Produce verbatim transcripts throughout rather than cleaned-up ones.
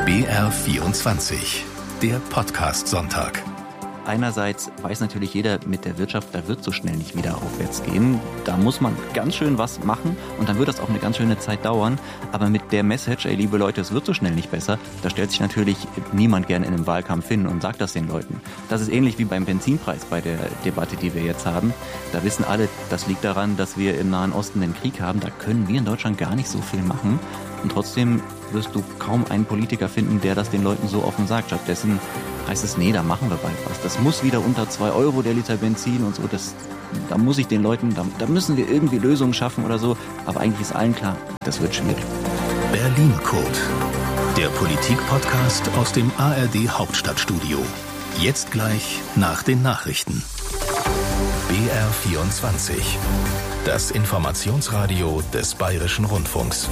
B R vierundzwanzig, der Podcast-Sonntag. Einerseits weiß natürlich jeder, mit der Wirtschaft, da wird so schnell nicht wieder aufwärts gehen. Da muss man ganz schön was machen und dann wird das auch eine ganz schöne Zeit dauern. Aber mit der Message, ey liebe Leute, es wird so schnell nicht besser, da stellt sich natürlich niemand gerne in einem Wahlkampf hin und sagt das den Leuten. Das ist ähnlich wie beim Benzinpreis bei der Debatte, die wir jetzt haben. Da wissen alle, das liegt daran, dass wir im Nahen Osten den Krieg haben. Da können wir in Deutschland gar nicht so viel machen. Und trotzdem wirst du kaum einen Politiker finden, der das den Leuten so offen sagt. Stattdessen heißt es, nee, da machen wir bald was. Das muss wieder unter zwei Euro der Liter Benzin und so. Das, da muss ich den Leuten, da, da müssen wir irgendwie Lösungen schaffen oder so. Aber eigentlich ist allen klar, das wird schwierig. Berlin-Code, der Politik-Podcast aus dem A R D Hauptstadtstudio. Jetzt gleich nach den Nachrichten. B R vierundzwanzig, das Informationsradio des Bayerischen Rundfunks.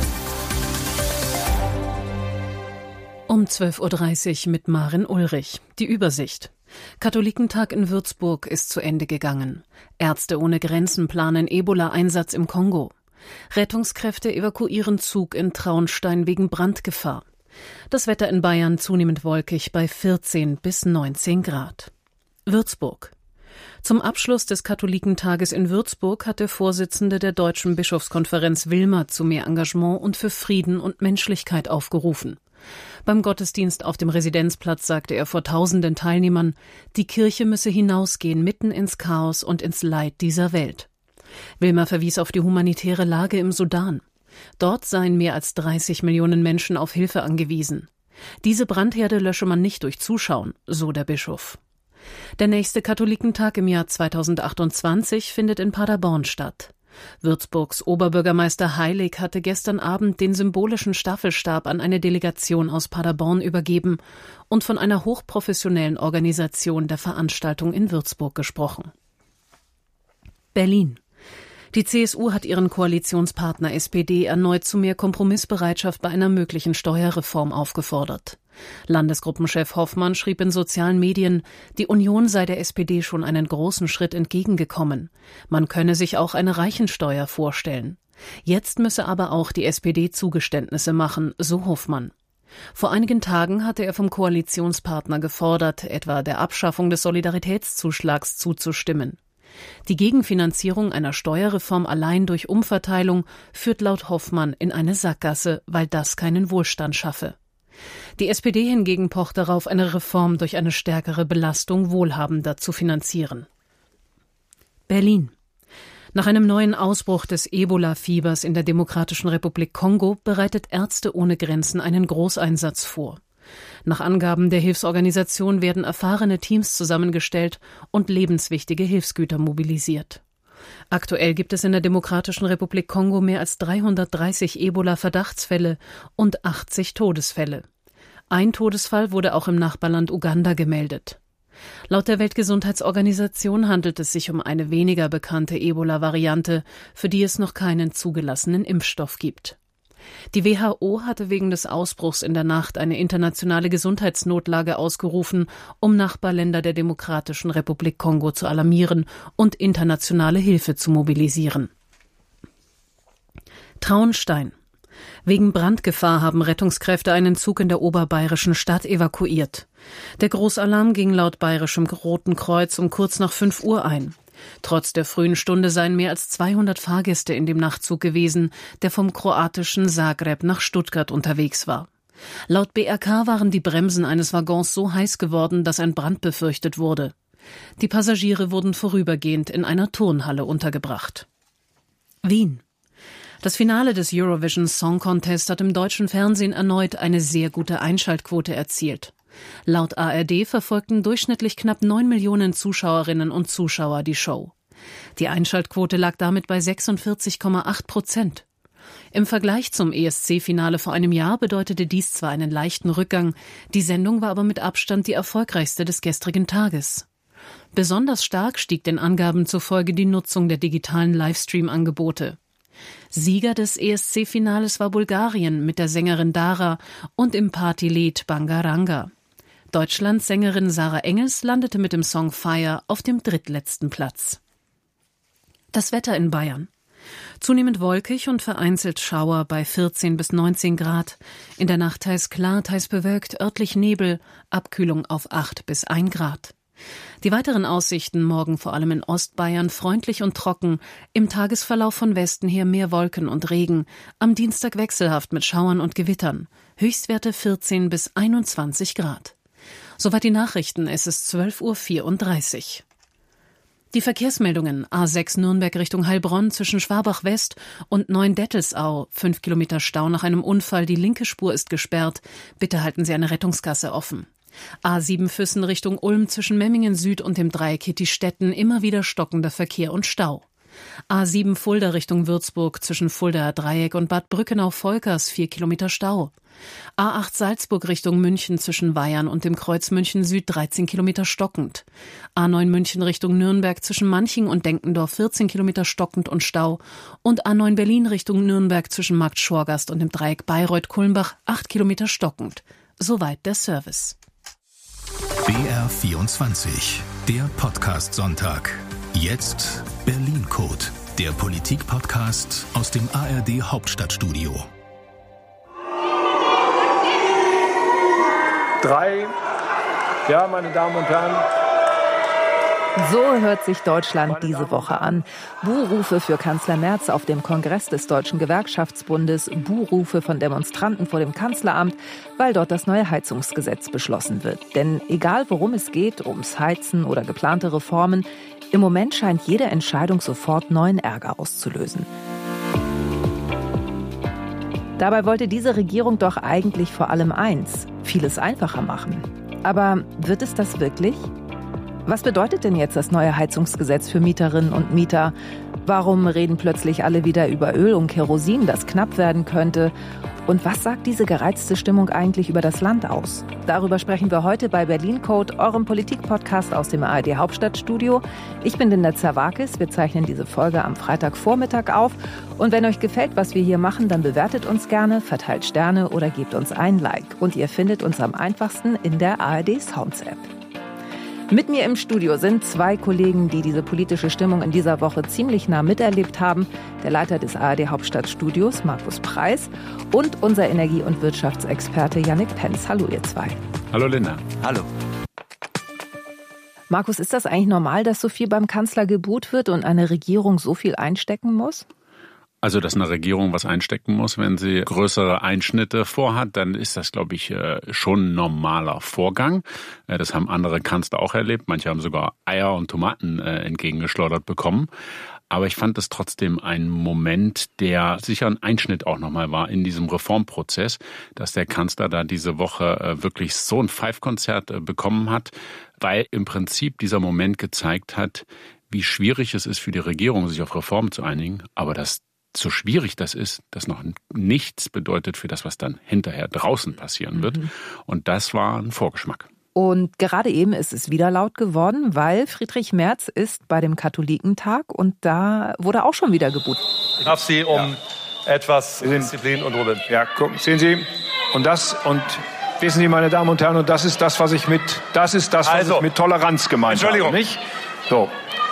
Um zwölf Uhr dreißig mit Maren Ulrich. Die Übersicht. Katholikentag in Würzburg ist zu Ende gegangen. Ärzte ohne Grenzen planen Ebola-Einsatz im Kongo. Rettungskräfte evakuieren Zug in Traunstein wegen Brandgefahr. Das Wetter in Bayern zunehmend wolkig bei vierzehn bis neunzehn Grad. Würzburg. Zum Abschluss des Katholikentages in Würzburg hat der Vorsitzende der Deutschen Bischofskonferenz Wilmer zu mehr Engagement und für Frieden und Menschlichkeit aufgerufen. Beim Gottesdienst auf dem Residenzplatz sagte er vor tausenden Teilnehmern, die Kirche müsse hinausgehen mitten ins Chaos und ins Leid dieser Welt. Wilmer verwies auf die humanitäre Lage im Sudan. Dort seien mehr als dreißig Millionen Menschen auf Hilfe angewiesen. Diese Brandherde lösche man nicht durch Zuschauen, so der Bischof. Der nächste Katholikentag im Jahr zweitausendachtundzwanzig findet in Paderborn statt. Würzburgs Oberbürgermeister Heilig hatte gestern Abend den symbolischen Staffelstab an eine Delegation aus Paderborn übergeben und von einer hochprofessionellen Organisation der Veranstaltung in Würzburg gesprochen. Berlin. Die C S U hat ihren Koalitionspartner S P D erneut zu mehr Kompromissbereitschaft bei einer möglichen Steuerreform aufgefordert. Landesgruppenchef Hoffmann schrieb in sozialen Medien, die Union sei der S P D schon einen großen Schritt entgegengekommen. Man könne sich auch eine Reichensteuer vorstellen. Jetzt müsse aber auch die S P D Zugeständnisse machen, so Hoffmann. Vor einigen Tagen hatte er vom Koalitionspartner gefordert, etwa der Abschaffung des Solidaritätszuschlags zuzustimmen. Die Gegenfinanzierung einer Steuerreform allein durch Umverteilung führt laut Hoffmann in eine Sackgasse, weil das keinen Wohlstand schaffe. Die S P D hingegen pocht darauf, eine Reform durch eine stärkere Belastung Wohlhabender zu finanzieren. Berlin. Nach einem neuen Ausbruch des Ebola-Fiebers in der Demokratischen Republik Kongo bereitet Ärzte ohne Grenzen einen Großeinsatz vor. Nach Angaben der Hilfsorganisation werden erfahrene Teams zusammengestellt und lebenswichtige Hilfsgüter mobilisiert. Aktuell gibt es in der Demokratischen Republik Kongo mehr als dreihundertdreißig Ebola-Verdachtsfälle und achtzig Todesfälle. Ein Todesfall wurde auch im Nachbarland Uganda gemeldet. Laut der Weltgesundheitsorganisation handelt es sich um eine weniger bekannte Ebola-Variante, für die es noch keinen zugelassenen Impfstoff gibt. Die W H O hatte wegen des Ausbruchs in der Nacht eine internationale Gesundheitsnotlage ausgerufen, um Nachbarländer der Demokratischen Republik Kongo zu alarmieren und internationale Hilfe zu mobilisieren. Traunstein. Wegen Brandgefahr haben Rettungskräfte einen Zug in der oberbayerischen Stadt evakuiert. Der Großalarm ging laut Bayerischem Roten Kreuz um kurz nach fünf Uhr ein. Trotz der frühen Stunde seien mehr als zweihundert Fahrgäste in dem Nachtzug gewesen, der vom kroatischen Zagreb nach Stuttgart unterwegs war. Laut B R K waren die Bremsen eines Waggons so heiß geworden, dass ein Brand befürchtet wurde. Die Passagiere wurden vorübergehend in einer Turnhalle untergebracht. Wien. Das Finale des Eurovision Song Contest hat im deutschen Fernsehen erneut eine sehr gute Einschaltquote erzielt. Laut A R D verfolgten durchschnittlich knapp neun Millionen Zuschauerinnen und Zuschauer die Show. Die Einschaltquote lag damit bei sechsundvierzig Komma acht Prozent. Im Vergleich zum E S C-Finale vor einem Jahr bedeutete dies zwar einen leichten Rückgang, die Sendung war aber mit Abstand die erfolgreichste des gestrigen Tages. Besonders stark stieg den Angaben zufolge die Nutzung der digitalen Livestream-Angebote. Sieger des E S C-Finales war Bulgarien mit der Sängerin Dara und im Partylied Bangaranga. Deutschlands Sängerin Sarah Engels landete mit dem Song Fire auf dem drittletzten Platz. Das Wetter in Bayern. Zunehmend wolkig und vereinzelt Schauer bei vierzehn bis neunzehn Grad. In der Nacht teils klar, teils bewölkt, örtlich Nebel, Abkühlung auf acht bis ein Grad. Die weiteren Aussichten morgen vor allem in Ostbayern freundlich und trocken, im Tagesverlauf von Westen her mehr Wolken und Regen, am Dienstag wechselhaft mit Schauern und Gewittern, Höchstwerte vierzehn bis einundzwanzig Grad. Soweit die Nachrichten, es ist zwölf Uhr vierunddreißig. Die Verkehrsmeldungen: A sechs Nürnberg Richtung Heilbronn zwischen Schwabach West und Neuendettelsau. Fünf Kilometer Stau nach einem Unfall, die linke Spur ist gesperrt. Bitte halten Sie eine Rettungsgasse offen. A sieben Füssen Richtung Ulm zwischen Memmingen Süd und dem Dreieck Hittistetten immer wieder stockender Verkehr und Stau. A sieben Fulda Richtung Würzburg zwischen Fuldaer Dreieck und Bad Brückenau-Volkers vier Kilometer Stau. A acht Salzburg Richtung München zwischen Weyern und dem Kreuz München Süd dreizehn Kilometer stockend. A neun München Richtung Nürnberg zwischen Manching und Denkendorf vierzehn Kilometer stockend und Stau. Und A neun Berlin Richtung Nürnberg zwischen Markt Schorgast und dem Dreieck Bayreuth-Kulmbach acht Kilometer stockend. Soweit der Service. B R vierundzwanzig, der Podcast-Sonntag. Jetzt Berlin-Code, der Politik-Podcast aus dem A R D Hauptstadtstudio. Drei. Ja, meine Damen und Herren. So hört sich Deutschland diese Woche an. Buhrufe für Kanzler Merz auf dem Kongress des Deutschen Gewerkschaftsbundes, Buhrufe von Demonstranten vor dem Kanzleramt, weil dort das neue Heizungsgesetz beschlossen wird. Denn egal worum es geht, ums Heizen oder geplante Reformen, im Moment scheint jede Entscheidung sofort neuen Ärger auszulösen. Dabei wollte diese Regierung doch eigentlich vor allem eins: vieles einfacher machen. Aber wird es das wirklich? Was bedeutet denn jetzt das neue Heizungsgesetz für Mieterinnen und Mieter? Warum reden plötzlich alle wieder über Öl und Kerosin, das knapp werden könnte? Und was sagt diese gereizte Stimmung eigentlich über das Land aus? Darüber sprechen wir heute bei Berlin-Code, eurem Politik-Podcast aus dem A R D Hauptstadtstudio. Ich bin Linda Zerwakis. Wir zeichnen diese Folge am Freitagvormittag auf. Und wenn euch gefällt, was wir hier machen, dann bewertet uns gerne, verteilt Sterne oder gebt uns ein Like. Und ihr findet uns am einfachsten in der A R D Sounds-App. Mit mir im Studio sind zwei Kollegen, die diese politische Stimmung in dieser Woche ziemlich nah miterlebt haben. Der Leiter des A R D Hauptstadtstudios, Markus Preis, und unser Energie- und Wirtschaftsexperte Jannik Penz. Hallo ihr zwei. Hallo Linda. Hallo. Markus, ist das eigentlich normal, dass so viel beim Kanzler gebuht wird und eine Regierung so viel einstecken muss? Also, dass eine Regierung was einstecken muss, wenn sie größere Einschnitte vorhat, dann ist das, glaube ich, schon ein normaler Vorgang. Das haben andere Kanzler auch erlebt. Manche haben sogar Eier und Tomaten entgegengeschleudert bekommen. Aber ich fand es trotzdem ein Moment, der sicher ein Einschnitt auch nochmal war in diesem Reformprozess, dass der Kanzler da diese Woche wirklich so ein Five-Konzert bekommen hat, weil im Prinzip dieser Moment gezeigt hat, wie schwierig es ist für die Regierung, sich auf Reformen zu einigen, aber dass so schwierig das ist, das noch nichts bedeutet für das, was dann hinterher draußen passieren wird. Mhm. Und das war ein Vorgeschmack. Und gerade eben ist es wieder laut geworden, weil Friedrich Merz ist bei dem Katholikentag und da wurde auch schon wieder gebuht. Ich darf Sie um ja. etwas Disziplin und Ruhe. Ja, gucken, sehen Sie, und das, und wissen Sie, meine Damen und Herren, und das ist das, was ich mit, das ist das, was also, ich mit Toleranz gemeint Entschuldigung. habe, nicht? So.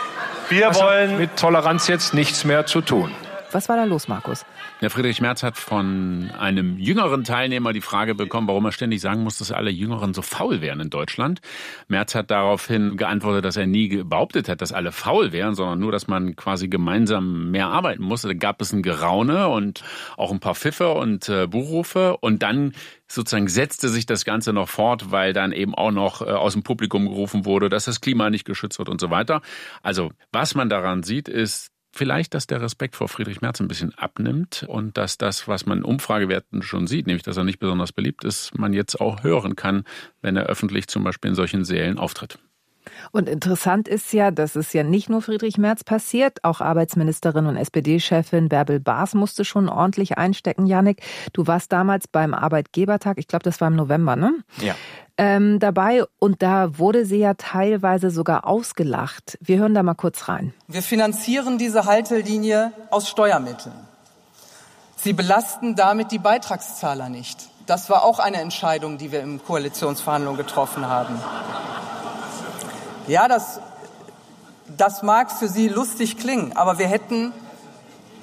Wir das wollen hat mit Toleranz jetzt nichts mehr zu tun. Was war da los, Markus? Der Friedrich Merz hat von einem jüngeren Teilnehmer die Frage bekommen, warum er ständig sagen muss, dass alle Jüngeren so faul wären in Deutschland. Merz hat daraufhin geantwortet, dass er nie behauptet hat, dass alle faul wären, sondern nur, dass man quasi gemeinsam mehr arbeiten muss. Da gab es ein Geraune und auch ein paar Pfiffe und äh, Buhrufe. Und dann sozusagen setzte sich das Ganze noch fort, weil dann eben auch noch äh, aus dem Publikum gerufen wurde, dass das Klima nicht geschützt wird und so weiter. Also was man daran sieht, ist, vielleicht, dass der Respekt vor Friedrich Merz ein bisschen abnimmt und dass das, was man in Umfragewerten schon sieht, nämlich dass er nicht besonders beliebt ist, man jetzt auch hören kann, wenn er öffentlich zum Beispiel in solchen Sälen auftritt. Und interessant ist ja, dass es ja nicht nur Friedrich Merz passiert, auch Arbeitsministerin und S P D-Chefin Bärbel Baas musste schon ordentlich einstecken, Jannik. Du warst damals beim Arbeitgebertag, ich glaube, das war im November, ne? Ja. Ähm, dabei und da wurde sie ja teilweise sogar ausgelacht. Wir hören da mal kurz rein. Wir finanzieren diese Haltelinie aus Steuermitteln. Sie belasten damit die Beitragszahler nicht. Das war auch eine Entscheidung, die wir in Koalitionsverhandlungen getroffen haben. Ja, das, das mag für Sie lustig klingen, aber wir hätten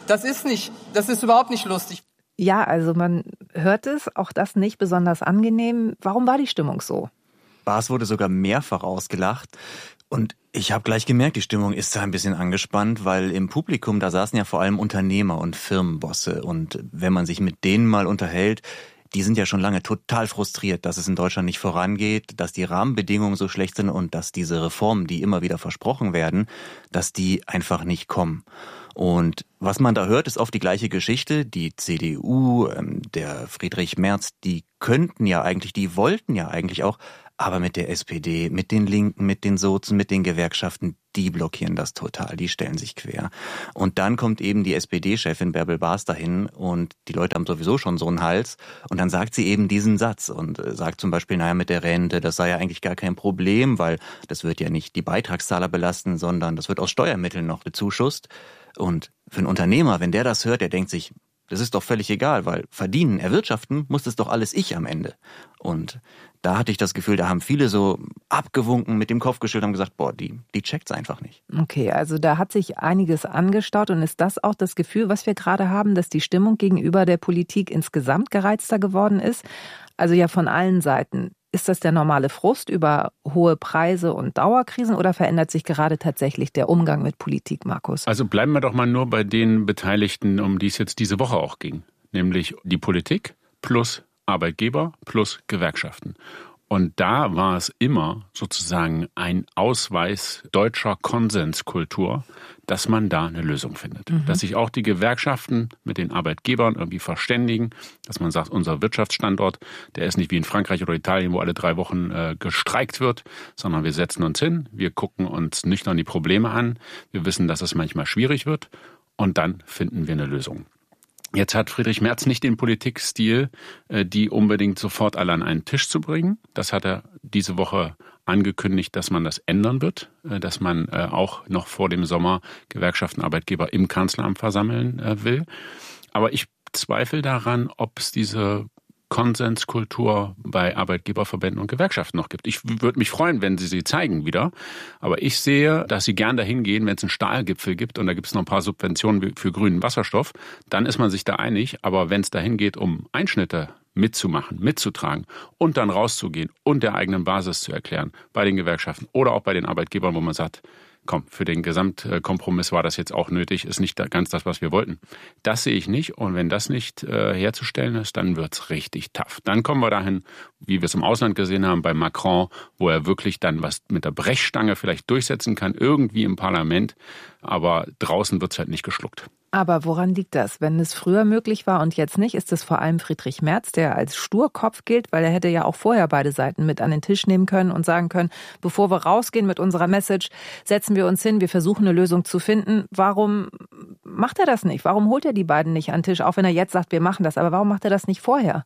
Das ist nicht, das ist überhaupt nicht lustig. Ja, also man hört es, auch das nicht besonders angenehm. Warum war die Stimmung so? Baas wurde sogar mehrfach ausgelacht. Und ich habe gleich gemerkt, die Stimmung ist da ein bisschen angespannt, weil im Publikum, da saßen ja vor allem Unternehmer und Firmenbosse. Und wenn man sich mit denen mal unterhält, die sind ja schon lange total frustriert, dass es in Deutschland nicht vorangeht, dass die Rahmenbedingungen so schlecht sind und dass diese Reformen, die immer wieder versprochen werden, dass die einfach nicht kommen. Und was man da hört, ist oft die gleiche Geschichte. Die C D U, der Friedrich Merz, die könnten ja eigentlich, die wollten ja eigentlich auch, aber mit der S P D, mit den Linken, mit den Sozen, mit den Gewerkschaften, die blockieren das total, die stellen sich quer. Und dann kommt eben die S P D-Chefin Bärbel Baas dahin und die Leute haben sowieso schon so einen Hals und dann sagt sie eben diesen Satz und sagt zum Beispiel, naja, mit der Rente, das sei ja eigentlich gar kein Problem, weil das wird ja nicht die Beitragszahler belasten, sondern das wird aus Steuermitteln noch bezuschusst. Und für einen Unternehmer, wenn der das hört, der denkt sich, das ist doch völlig egal, weil verdienen, erwirtschaften muss das doch alles ich am Ende. Und da hatte ich das Gefühl, da haben viele so abgewunken, mit dem Kopf geschüttelt und gesagt, boah, die, die checkt's einfach nicht. Okay, also da hat sich einiges angestaut und ist das auch das Gefühl, was wir gerade haben, dass die Stimmung gegenüber der Politik insgesamt gereizter geworden ist? Also ja von allen Seiten. Ist das der normale Frust über hohe Preise und Dauerkrisen oder verändert sich gerade tatsächlich der Umgang mit Politik, Markus? Also bleiben wir doch mal nur bei den Beteiligten, um die es jetzt diese Woche auch ging. Nämlich die Politik plus Arbeitgeber plus Gewerkschaften. Und da war es immer sozusagen ein Ausweis deutscher Konsenskultur, dass man da eine Lösung findet. Mhm. Dass sich auch die Gewerkschaften mit den Arbeitgebern irgendwie verständigen, dass man sagt, unser Wirtschaftsstandort, der ist nicht wie in Frankreich oder Italien, wo alle drei Wochen äh, gestreikt wird, sondern wir setzen uns hin, wir gucken uns nüchtern die Probleme an, wir wissen, dass es manchmal schwierig wird und dann finden wir eine Lösung. Jetzt hat Friedrich Merz nicht den Politikstil, die unbedingt sofort alle an einen Tisch zu bringen. Das hat er diese Woche angekündigt, dass man das ändern wird, dass man auch noch vor dem Sommer Gewerkschaften, Arbeitgeber im Kanzleramt versammeln will. Aber ich zweifle daran, ob es diese Konsenskultur bei Arbeitgeberverbänden und Gewerkschaften noch gibt. Ich würde mich freuen, wenn sie sie zeigen wieder. Aber ich sehe, dass sie gern dahin gehen, wenn es einen Stahlgipfel gibt und da gibt es noch ein paar Subventionen für grünen Wasserstoff. Dann ist man sich da einig. Aber wenn es dahin geht, um Einschnitte mitzumachen, mitzutragen und dann rauszugehen und der eigenen Basis zu erklären bei den Gewerkschaften oder auch bei den Arbeitgebern, wo man sagt, komm, für den Gesamtkompromiss war das jetzt auch nötig, ist nicht ganz das, was wir wollten. Das sehe ich nicht und wenn das nicht äh, herzustellen ist, dann wird's richtig tough. Dann kommen wir dahin, wie wir es im Ausland gesehen haben, bei Macron, wo er wirklich dann was mit der Brechstange vielleicht durchsetzen kann, irgendwie im Parlament, aber draußen wird's halt nicht geschluckt. Aber woran liegt das? Wenn es früher möglich war und jetzt nicht, ist es vor allem Friedrich Merz, der als Sturkopf gilt, weil er hätte ja auch vorher beide Seiten mit an den Tisch nehmen können und sagen können, bevor wir rausgehen mit unserer Message, setzen wir uns hin, wir versuchen eine Lösung zu finden. Warum macht er das nicht? Warum holt er die beiden nicht an den Tisch, auch wenn er jetzt sagt, wir machen das, aber warum macht er das nicht vorher?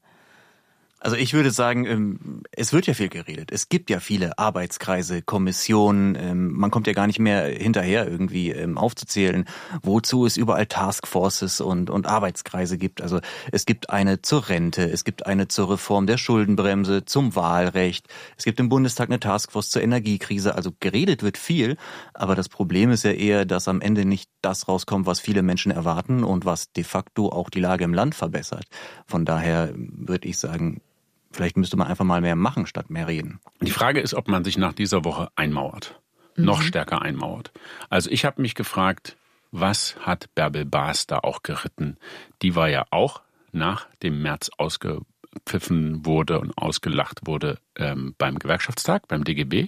Also ich würde sagen, es wird ja viel geredet. Es gibt ja viele Arbeitskreise, Kommissionen. Man kommt ja gar nicht mehr hinterher, irgendwie aufzuzählen, wozu es überall Taskforces und, und Arbeitskreise gibt. Also es gibt eine zur Rente, es gibt eine zur Reform der Schuldenbremse, zum Wahlrecht. Es gibt im Bundestag eine Taskforce zur Energiekrise. Also geredet wird viel, aber das Problem ist ja eher, dass am Ende nicht das rauskommt, was viele Menschen erwarten und was de facto auch die Lage im Land verbessert. Von daher würde ich sagen, vielleicht müsste man einfach mal mehr machen, statt mehr reden. Die Frage ist, ob man sich nach dieser Woche einmauert. Mhm. Noch stärker einmauert. Also ich habe mich gefragt, was hat Bärbel Baas da auch geritten? Die war ja auch nach dem März ausgepfiffen wurde und ausgelacht wurde ähm, beim Gewerkschaftstag, beim D G B.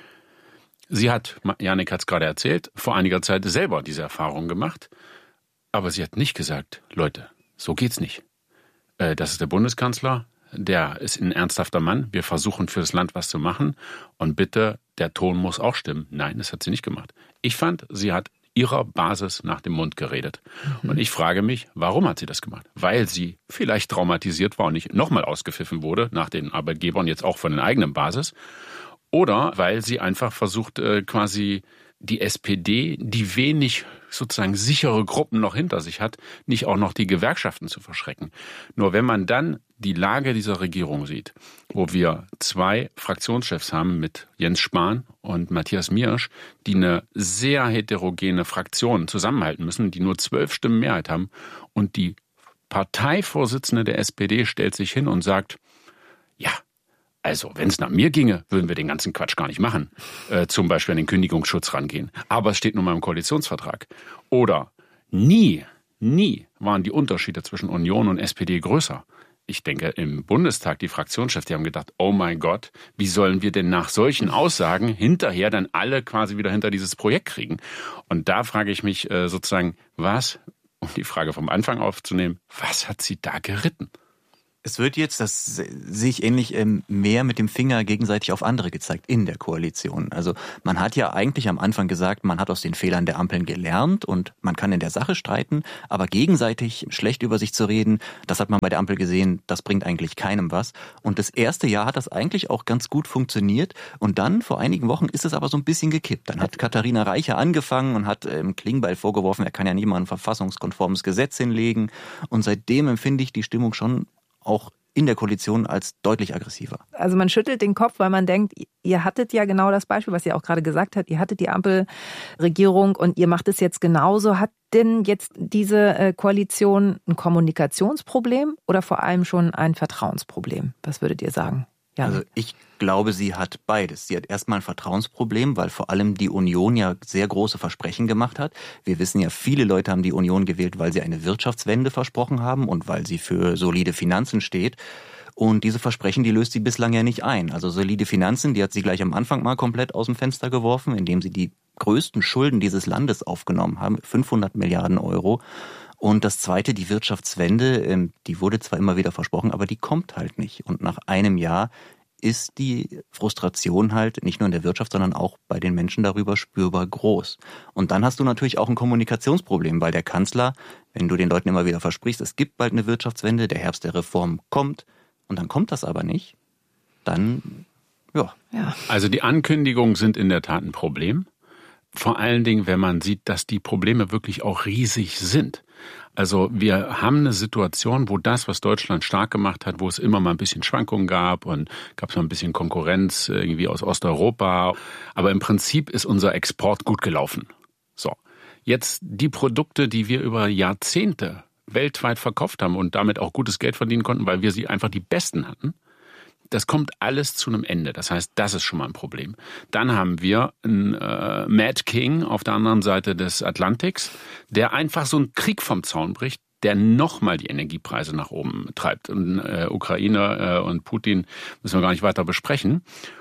Sie hat, Janik hat es gerade erzählt, vor einiger Zeit selber diese Erfahrung gemacht. Aber sie hat nicht gesagt, Leute, so geht's nicht. Äh, das ist der Bundeskanzler. Der ist ein ernsthafter Mann. Wir versuchen für das Land was zu machen. Und bitte, der Ton muss auch stimmen. Nein, das hat sie nicht gemacht. Ich fand, sie hat ihrer Basis nach dem Mund geredet. Mhm. Und ich frage mich, warum hat sie das gemacht? Weil sie vielleicht traumatisiert war und nicht nochmal ausgepfiffen wurde nach den Arbeitgebern, jetzt auch von den eigenen Basis. Oder weil sie einfach versucht, quasi die S P D, die wenig sozusagen sichere Gruppen noch hinter sich hat, nicht auch noch die Gewerkschaften zu verschrecken. Nur wenn man dann die Lage dieser Regierung sieht, wo wir zwei Fraktionschefs haben mit Jens Spahn und Matthias Miersch, die eine sehr heterogene Fraktion zusammenhalten müssen, die nur zwölf Stimmen Mehrheit haben, und die Parteivorsitzende der S P D stellt sich hin und sagt, ja, also wenn es nach mir ginge, würden wir den ganzen Quatsch gar nicht machen, äh, zum Beispiel an den Kündigungsschutz rangehen. Aber es steht nun mal im Koalitionsvertrag. Oder nie, nie waren die Unterschiede zwischen Union und S P D größer. Ich denke, im Bundestag, die Fraktionschefs, die haben gedacht, oh mein Gott, wie sollen wir denn nach solchen Aussagen hinterher dann alle quasi wieder hinter dieses Projekt kriegen? Und da frage ich mich äh, sozusagen, was, um die Frage vom Anfang aufzunehmen, was hat sie da geritten? Es wird jetzt, das sehe ich ähnlich, mehr mit dem Finger gegenseitig auf andere gezeigt in der Koalition. Also man hat ja eigentlich am Anfang gesagt, man hat aus den Fehlern der Ampeln gelernt und man kann in der Sache streiten, aber gegenseitig schlecht über sich zu reden, das hat man bei der Ampel gesehen, das bringt eigentlich keinem was. Und das erste Jahr hat das eigentlich auch ganz gut funktioniert und dann, vor einigen Wochen, ist es aber so ein bisschen gekippt. Dann hat Katharina Reiche angefangen und hat ähm, Klingbeil vorgeworfen, er kann ja nicht mal ein verfassungskonformes Gesetz hinlegen, und seitdem empfinde ich die Stimmung schon auch in der Koalition als deutlich aggressiver. Also man schüttelt den Kopf, weil man denkt, ihr hattet ja genau das Beispiel, was ihr auch gerade gesagt habt, ihr hattet die Ampelregierung und ihr macht es jetzt genauso. Hat denn jetzt diese Koalition ein Kommunikationsproblem oder vor allem schon ein Vertrauensproblem? Was würdet ihr sagen? Ja. Also ich glaube, sie hat beides. Sie hat erstmal ein Vertrauensproblem, weil vor allem die Union ja sehr große Versprechen gemacht hat. Wir wissen ja, viele Leute haben die Union gewählt, weil sie eine Wirtschaftswende versprochen haben und weil sie für solide Finanzen steht. Und diese Versprechen, die löst sie bislang ja nicht ein. Also solide Finanzen, die hat sie gleich am Anfang mal komplett aus dem Fenster geworfen, indem sie die größten Schulden dieses Landes aufgenommen haben, fünfhundert Milliarden Euro. Und das Zweite, die Wirtschaftswende, die wurde zwar immer wieder versprochen, aber die kommt halt nicht. Und nach einem Jahr ist die Frustration halt nicht nur in der Wirtschaft, sondern auch bei den Menschen darüber spürbar groß. Und dann hast du natürlich auch ein Kommunikationsproblem, weil der Kanzler, wenn du den Leuten immer wieder versprichst, es gibt bald eine Wirtschaftswende, der Herbst der Reform kommt, und dann kommt das aber nicht, dann, ja. ja. Also die Ankündigungen sind in der Tat ein Problem. Vor allen Dingen, wenn man sieht, dass die Probleme wirklich auch riesig sind. Also wir haben eine Situation, wo das, was Deutschland stark gemacht hat, wo es immer mal ein bisschen Schwankungen gab und gab es mal ein bisschen Konkurrenz irgendwie aus Osteuropa. Aber im Prinzip ist unser Export gut gelaufen. So, jetzt die Produkte, die wir über Jahrzehnte weltweit verkauft haben und damit auch gutes Geld verdienen konnten, weil wir sie einfach die besten hatten. Das kommt alles zu einem Ende. Das heißt, das ist schon mal ein Problem. Dann haben wir einen äh, Mad King auf der anderen Seite des Atlantiks, der einfach so einen Krieg vom Zaun bricht, der nochmal die Energiepreise nach oben treibt. Und äh, Ukraine äh, und Putin müssen wir gar nicht weiter besprechen.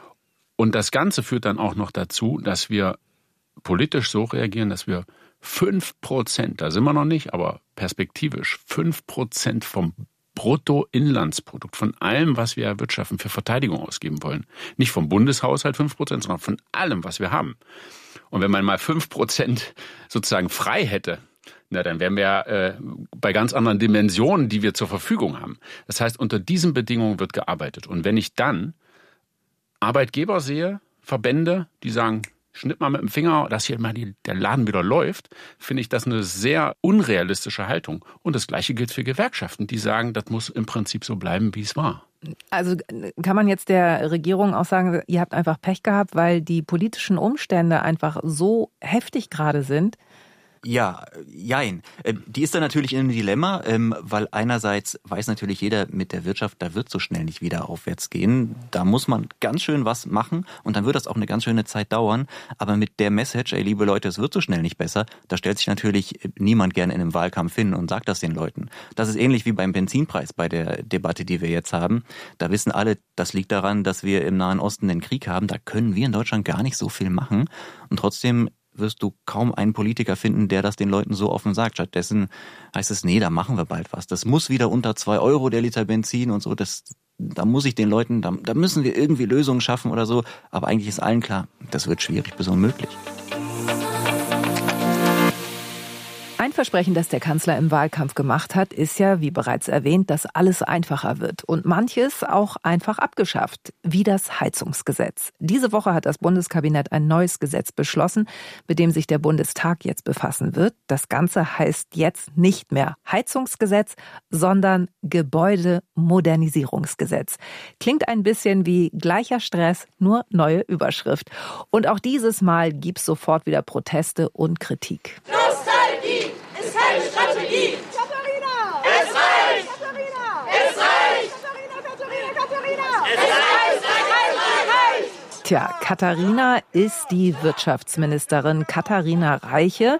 Und das Ganze führt dann auch noch dazu, dass wir politisch so reagieren, dass wir fünf Prozent, da sind wir noch nicht, aber perspektivisch fünf Prozent vom Bruttoinlandsprodukt, von allem, was wir erwirtschaften, für Verteidigung ausgeben wollen. Nicht vom Bundeshaushalt fünf Prozent, sondern von allem, was wir haben. Und wenn man mal fünf Prozent sozusagen frei hätte, na, dann wären wir äh, bei ganz anderen Dimensionen, die wir zur Verfügung haben. Das heißt, unter diesen Bedingungen wird gearbeitet. Und wenn ich dann Arbeitgeber sehe, Verbände, die sagen, schnipp mal mit dem Finger, dass hier mal die, der Laden wieder läuft, finde ich das eine sehr unrealistische Haltung. Und das Gleiche gilt für Gewerkschaften, die sagen, das muss im Prinzip so bleiben, wie es war. Also kann man jetzt der Regierung auch sagen, ihr habt einfach Pech gehabt, weil die politischen Umstände einfach so heftig gerade sind? Ja, jein. Die ist da natürlich in einem Dilemma, weil einerseits weiß natürlich jeder, mit der Wirtschaft, da wird so schnell nicht wieder aufwärts gehen. Da muss man ganz schön was machen und dann wird das auch eine ganz schöne Zeit dauern. Aber mit der Message, ey, liebe Leute, es wird so schnell nicht besser, da stellt sich natürlich niemand gerne in einem Wahlkampf hin und sagt das den Leuten. Das ist ähnlich wie beim Benzinpreis bei der Debatte, die wir jetzt haben. Da wissen alle, das liegt daran, dass wir im Nahen Osten den Krieg haben. Da können wir in Deutschland gar nicht so viel machen. Und trotzdem wirst du kaum einen Politiker finden, der das den Leuten so offen sagt. Stattdessen heißt es, nee, da machen wir bald was. Das muss wieder unter zwei Euro der Liter Benzin und so. Das, da muss ich den Leuten, da, da müssen wir irgendwie Lösungen schaffen oder so. Aber eigentlich ist allen klar, das wird schwierig bis unmöglich. Ein Grundversprechen, das der Kanzler im Wahlkampf gemacht hat, ist ja, wie bereits erwähnt, dass alles einfacher wird und manches auch einfach abgeschafft, wie das Heizungsgesetz. Diese Woche hat das Bundeskabinett ein neues Gesetz beschlossen, mit dem sich der Bundestag jetzt befassen wird. Das Ganze heißt jetzt nicht mehr Heizungsgesetz, sondern Gebäudemodernisierungsgesetz. Klingt ein bisschen wie gleicher Stress, nur neue Überschrift. Und auch dieses Mal gibt es sofort wieder Proteste und Kritik. Nostalgie ist keine Strategie. Katharina! Es reicht! Katharina! Es reicht! Katharina, Katharina, Katharina! Es reicht! Es reicht! Es reicht! Tja, Katharina ist die Wirtschaftsministerin Katharina Reiche.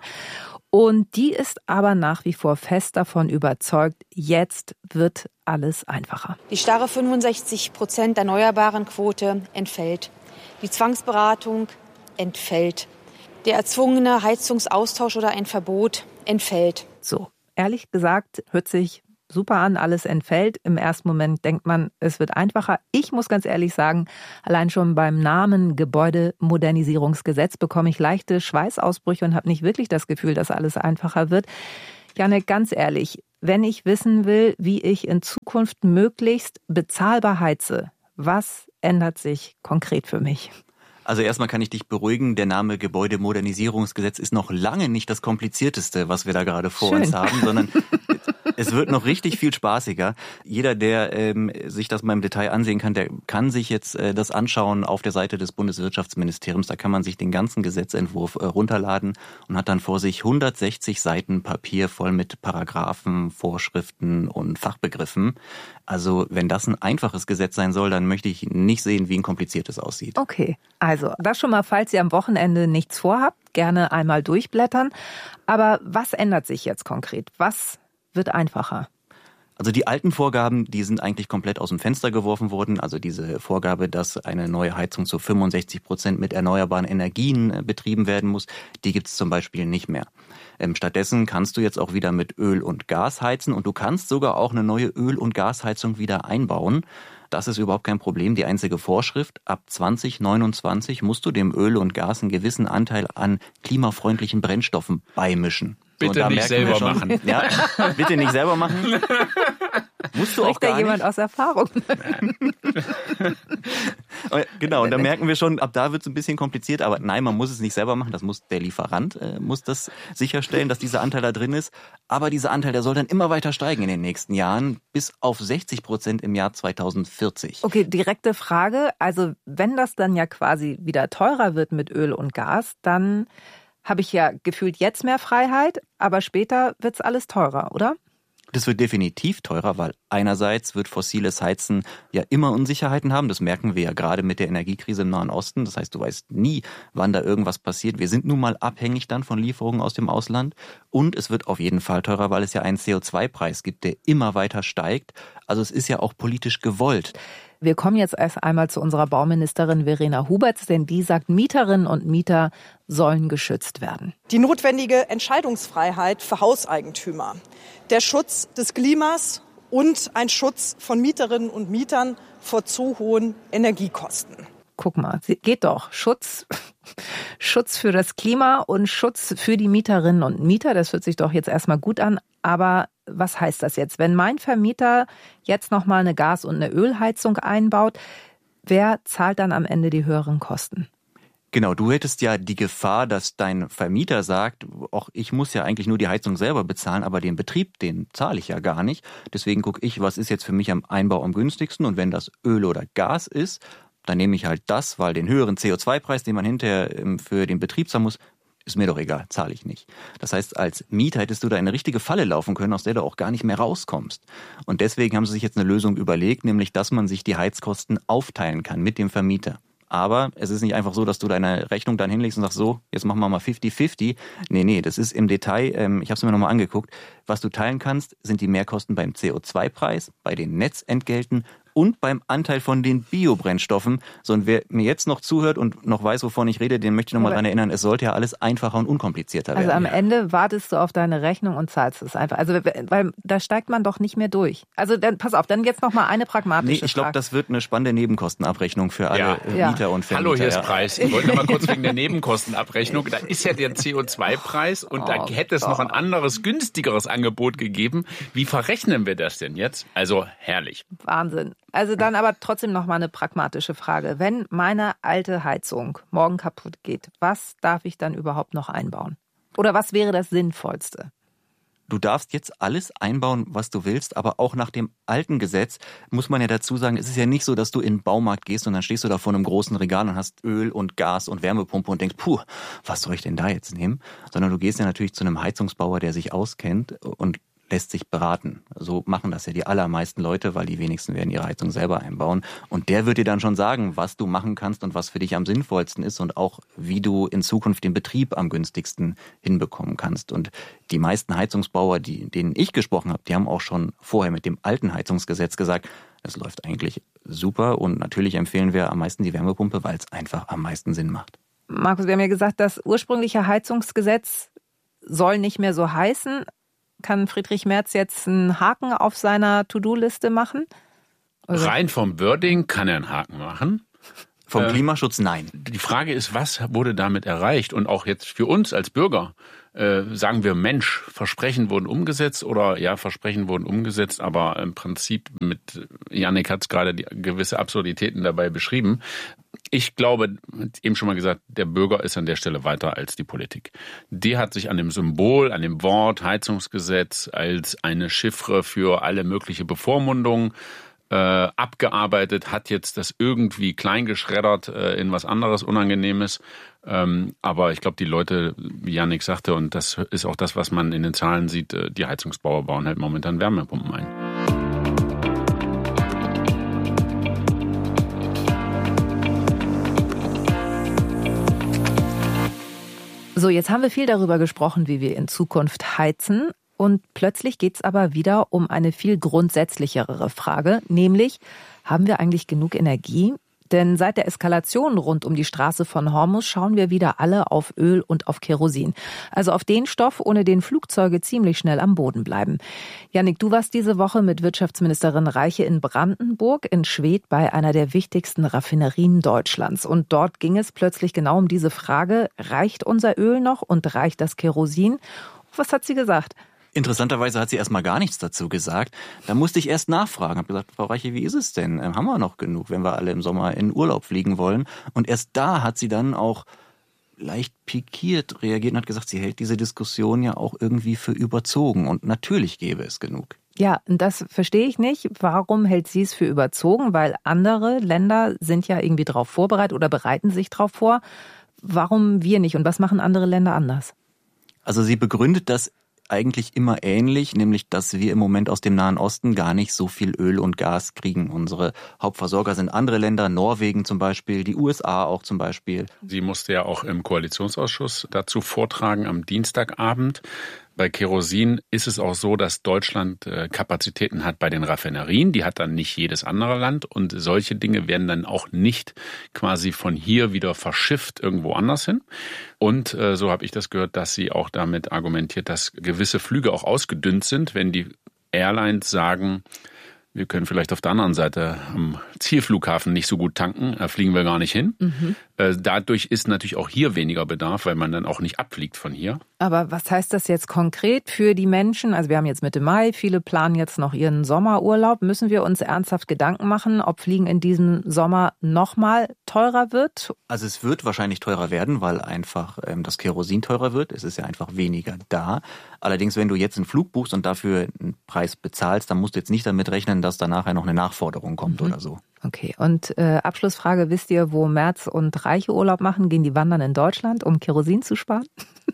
Und die ist aber nach wie vor fest davon überzeugt, jetzt wird alles einfacher. Die starre fünfundsechzig Prozent erneuerbaren Quote entfällt. Die Zwangsberatung entfällt. Der erzwungene Heizungsaustausch oder ein Verbot entfällt. So, ehrlich gesagt, hört sich super an, alles entfällt. Im ersten Moment denkt man, es wird einfacher. Ich muss ganz ehrlich sagen, allein schon beim Namen Gebäudemodernisierungsgesetz bekomme ich leichte Schweißausbrüche und habe nicht wirklich das Gefühl, dass alles einfacher wird. Janek, ganz ehrlich, wenn ich wissen will, wie ich in Zukunft möglichst bezahlbar heize, was ändert sich konkret für mich? Also erstmal kann ich dich beruhigen, der Name Gebäudemodernisierungsgesetz ist noch lange nicht das Komplizierteste, was wir da gerade vor Schön. uns haben, sondern es wird noch richtig viel spaßiger. Jeder, der ähm, sich das mal im Detail ansehen kann, der kann sich jetzt äh, das anschauen auf der Seite des Bundeswirtschaftsministeriums. Da kann man sich den ganzen Gesetzentwurf äh, runterladen und hat dann vor sich hundertsechzig Seiten Papier voll mit Paragraphen, Vorschriften und Fachbegriffen. Also wenn das ein einfaches Gesetz sein soll, dann möchte ich nicht sehen, wie ein kompliziertes aussieht. Okay, also das schon mal, falls ihr am Wochenende nichts vorhabt, gerne einmal durchblättern. Aber was ändert sich jetzt konkret? Was wird einfacher? Also die alten Vorgaben, die sind eigentlich komplett aus dem Fenster geworfen worden. Also diese Vorgabe, dass eine neue Heizung zu fünfundsechzig Prozent mit erneuerbaren Energien betrieben werden muss, die gibt es zum Beispiel nicht mehr. Ähm, stattdessen kannst du jetzt auch wieder mit Öl und Gas heizen und du kannst sogar auch eine neue Öl- und Gasheizung wieder einbauen. Das ist überhaupt kein Problem. Die einzige Vorschrift, ab zwanzig neunundzwanzig musst du dem Öl und Gas einen gewissen Anteil an klimafreundlichen Brennstoffen beimischen. Bitte so, nicht selber schon, machen. Ja, bitte nicht selber machen. Musst du auch gar da jemand nicht. aus Erfahrung. Genau, und da merken wir schon, ab da wird es ein bisschen kompliziert, aber nein, man muss es nicht selber machen, das muss der Lieferant, äh, muss das sicherstellen, dass dieser Anteil da drin ist. Aber dieser Anteil, der soll dann immer weiter steigen in den nächsten Jahren, bis auf sechzig Prozent im Jahr zweitausendvierzig. Okay, direkte Frage. Also wenn das dann ja quasi wieder teurer wird mit Öl und Gas, dann habe ich ja gefühlt jetzt mehr Freiheit, aber später wird's alles teurer, oder? Das wird definitiv teurer, weil einerseits wird fossiles Heizen ja immer Unsicherheiten haben. Das merken wir ja gerade mit der Energiekrise im Nahen Osten. Das heißt, du weißt nie, wann da irgendwas passiert. Wir sind nun mal abhängig dann von Lieferungen aus dem Ausland. Und es wird auf jeden Fall teurer, weil es ja einen C O zwei Preis gibt, der immer weiter steigt. Also es ist ja auch politisch gewollt. Wir kommen jetzt erst einmal zu unserer Bauministerin Verena Huberts, denn die sagt, Mieterinnen und Mieter sollen geschützt werden. Die notwendige Entscheidungsfreiheit für Hauseigentümer, der Schutz des Klimas und ein Schutz von Mieterinnen und Mietern vor zu hohen Energiekosten. Guck mal, geht doch. Schutz, Schutz für das Klima und Schutz für die Mieterinnen und Mieter. Das hört sich doch jetzt erstmal gut an. Aber was heißt das jetzt? Wenn mein Vermieter jetzt nochmal eine Gas- und eine Ölheizung einbaut, wer zahlt dann am Ende die höheren Kosten? Genau, du hättest ja die Gefahr, dass dein Vermieter sagt, auch ich muss ja eigentlich nur die Heizung selber bezahlen, aber den Betrieb, den zahle ich ja gar nicht. Deswegen gucke ich, was ist jetzt für mich am Einbau am günstigsten. Und wenn das Öl oder Gas ist, dann nehme ich halt das, weil den höheren C O zwei Preis, den man hinterher für den Betrieb zahlen muss, ist mir doch egal, zahle ich nicht. Das heißt, als Mieter hättest du da eine richtige Falle laufen können, aus der du auch gar nicht mehr rauskommst. Und deswegen haben sie sich jetzt eine Lösung überlegt, nämlich, dass man sich die Heizkosten aufteilen kann mit dem Vermieter. Aber es ist nicht einfach so, dass du deine Rechnung dann hinlegst und sagst, so, jetzt machen wir mal fünfzig fünfzig. Nee, nee, das ist im Detail, ähm, ich habe es mir nochmal angeguckt, was du teilen kannst, sind die Mehrkosten beim C O zwei Preis, bei den Netzentgelten und beim Anteil von den Biobrennstoffen. So, und wer mir jetzt noch zuhört und noch weiß, wovon ich rede, den möchte ich noch mal daran erinnern, es sollte ja alles einfacher und unkomplizierter werden. Also am Ende wartest du auf deine Rechnung und zahlst es einfach. Also weil da steigt man doch nicht mehr durch. Also dann pass auf, dann jetzt noch mal eine pragmatische nee, ich glaube, das wird eine spannende Nebenkostenabrechnung für alle ja. Mieter und Vermieter. Hallo, hier ist Preis. Ich wollte noch mal kurz wegen der Nebenkostenabrechnung. Da ist ja der C O zwei Preis und oh, da hätte es noch ein anderes, günstigeres Angebot gegeben. Wie verrechnen wir das denn jetzt? Also herrlich. Wahnsinn. Also dann aber trotzdem noch mal eine pragmatische Frage. Wenn meine alte Heizung morgen kaputt geht, was darf ich dann überhaupt noch einbauen? Oder was wäre das Sinnvollste? Du darfst jetzt alles einbauen, was du willst, aber auch nach dem alten Gesetz muss man ja dazu sagen, es ist ja nicht so, dass du in den Baumarkt gehst und dann stehst du da vor einem großen Regal und hast Öl und Gas und Wärmepumpe und denkst, puh, was soll ich denn da jetzt nehmen? Sondern du gehst ja natürlich zu einem Heizungsbauer, der sich auskennt und lässt sich beraten. So machen das ja die allermeisten Leute, weil die wenigsten werden ihre Heizung selber einbauen. Und der wird dir dann schon sagen, was du machen kannst und was für dich am sinnvollsten ist und auch, wie du in Zukunft den Betrieb am günstigsten hinbekommen kannst. Und die meisten Heizungsbauer, die, denen ich gesprochen habe, die haben auch schon vorher mit dem alten Heizungsgesetz gesagt, es läuft eigentlich super und natürlich empfehlen wir am meisten die Wärmepumpe, weil es einfach am meisten Sinn macht. Markus, wir haben ja gesagt, das ursprüngliche Heizungsgesetz soll nicht mehr so heißen. Kann Friedrich Merz jetzt einen Haken auf seiner To-Do-Liste machen? Oder? Rein vom Wording kann er einen Haken machen. Vom Klimaschutz nein. Die Frage ist, was wurde damit erreicht? Und auch jetzt für uns als Bürger, äh, sagen wir Mensch, Versprechen wurden umgesetzt oder ja, Versprechen wurden umgesetzt, aber im Prinzip mit, Jannik hat es gerade die gewisse Absurditäten dabei beschrieben. Ich glaube, eben schon mal gesagt, der Bürger ist an der Stelle weiter als die Politik. Die hat sich an dem Symbol, an dem Wort Heizungsgesetz als eine Chiffre für alle mögliche Bevormundungen äh, abgearbeitet, hat jetzt das irgendwie kleingeschreddert äh, in was anderes Unangenehmes. Ähm, aber ich glaube, die Leute, wie Jannik sagte, und das ist auch das, was man in den Zahlen sieht, äh, die Heizungsbauer bauen halt momentan Wärmepumpen ein. So, jetzt haben wir viel darüber gesprochen, wie wir in Zukunft heizen. Und plötzlich geht es aber wieder um eine viel grundsätzlichere Frage, nämlich, haben wir eigentlich genug Energie? Denn seit der Eskalation rund um die Straße von Hormuz schauen wir wieder alle auf Öl und auf Kerosin. Also auf den Stoff, ohne den Flugzeuge ziemlich schnell am Boden bleiben. Jannik, du warst diese Woche mit Wirtschaftsministerin Reiche in Brandenburg in Schwedt bei einer der wichtigsten Raffinerien Deutschlands. Und dort ging es plötzlich genau um diese Frage, reicht unser Öl noch und reicht das Kerosin? Was hat sie gesagt? Interessanterweise hat sie erstmal gar nichts dazu gesagt. Da musste ich erst nachfragen. Habe gesagt, Frau Reiche, wie ist es denn? Haben wir noch genug, wenn wir alle im Sommer in Urlaub fliegen wollen? Und erst da hat sie dann auch leicht pikiert reagiert und hat gesagt, sie hält diese Diskussion ja auch irgendwie für überzogen. Und natürlich gäbe es genug. Ja, das verstehe ich nicht. Warum hält sie es für überzogen? Weil andere Länder sind ja irgendwie darauf vorbereitet oder bereiten sich darauf vor. Warum wir nicht? Und was machen andere Länder anders? Also sie begründet das eigentlich immer ähnlich, nämlich dass wir im Moment aus dem Nahen Osten gar nicht so viel Öl und Gas kriegen. Unsere Hauptversorger sind andere Länder, Norwegen zum Beispiel, die U S A auch zum Beispiel. Sie musste ja auch im Koalitionsausschuss dazu vortragen am Dienstagabend. Bei Kerosin ist es auch so, dass Deutschland Kapazitäten hat bei den Raffinerien. Die hat dann nicht jedes andere Land. Und solche Dinge werden dann auch nicht quasi von hier wieder verschifft irgendwo anders hin. Und äh, so habe ich das gehört, dass sie auch damit argumentiert, dass gewisse Flüge auch ausgedünnt sind, wenn die Airlines sagen, wir können vielleicht auf der anderen Seite am Zielflughafen nicht so gut tanken, da fliegen wir gar nicht hin. Mhm. Dadurch ist natürlich auch hier weniger Bedarf, weil man dann auch nicht abfliegt von hier. Aber was heißt das jetzt konkret für die Menschen? Also wir haben jetzt Mitte Mai, viele planen jetzt noch ihren Sommerurlaub. Müssen wir uns ernsthaft Gedanken machen, ob Fliegen in diesem Sommer nochmal teurer wird? Also es wird wahrscheinlich teurer werden, weil einfach ähm, das Kerosin teurer wird. Es ist ja einfach weniger da. Allerdings, wenn du jetzt einen Flug buchst und dafür einen Preis bezahlst, dann musst du jetzt nicht damit rechnen, dass da nachher noch eine Nachforderung kommt mhm. oder so. Okay, und äh, Abschlussfrage, wisst ihr, wo Merz und Reiche Urlaub machen? Gehen die wandern in Deutschland, um Kerosin zu sparen?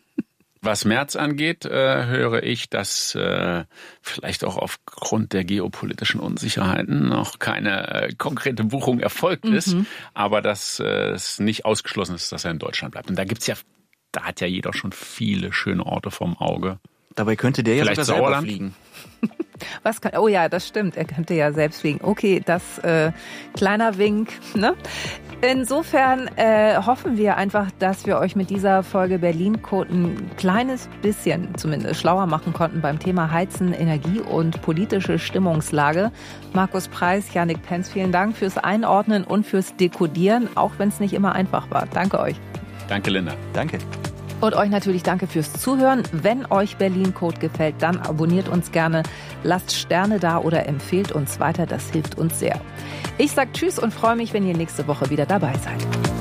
Was Merz angeht, äh, höre ich, dass äh, vielleicht auch aufgrund der geopolitischen Unsicherheiten noch keine äh, konkrete Buchung erfolgt mhm. ist, aber dass äh, es nicht ausgeschlossen ist, dass er in Deutschland bleibt. Und da gibt's ja, da hat ja jeder schon viele schöne Orte vorm Auge. Dabei könnte der ja vielleicht sogar selber Sauerland fliegen. Was kann, oh ja, das stimmt. Er könnte ja selbst winken. Okay, das äh, kleiner Wink. Ne? Insofern äh, hoffen wir einfach, dass wir euch mit dieser Folge Berlin-Code ein kleines bisschen zumindest schlauer machen konnten beim Thema Heizen, Energie und politische Stimmungslage. Markus Preiß, Jannik Pentz, vielen Dank fürs Einordnen und fürs Dekodieren, auch wenn es nicht immer einfach war. Danke euch. Danke, Linda. Danke. Und euch natürlich danke fürs Zuhören. Wenn euch Berlin-Code gefällt, dann abonniert uns gerne, lasst Sterne da oder empfehlt uns weiter. Das hilft uns sehr. Ich sage Tschüss und freue mich, wenn ihr nächste Woche wieder dabei seid.